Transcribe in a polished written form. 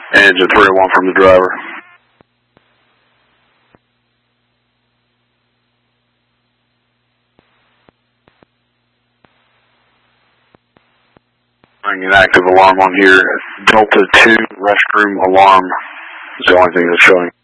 Engine 301 from the driver. An active alarm on here. Delta 2 restroom alarm is the only thing that's showing.